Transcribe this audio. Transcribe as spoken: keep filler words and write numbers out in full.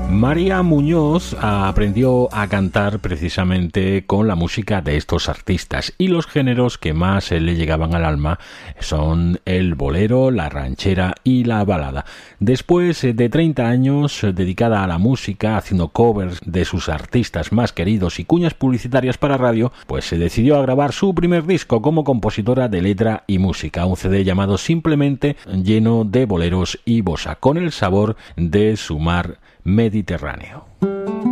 María Muñoz aprendió a cantar precisamente con la música de estos artistas, y los géneros que más le llegaban al alma son el bolero, la ranchera y la balada. Después de treinta años dedicada a la música, haciendo covers de sus artistas más queridos y cuñas publicitarias para radio, pues se decidió a grabar su primer disco como compositora de letra y música, un C D llamado Simplemente, lleno de boleros y bossa, con el sabor de su mar Mediterráneo.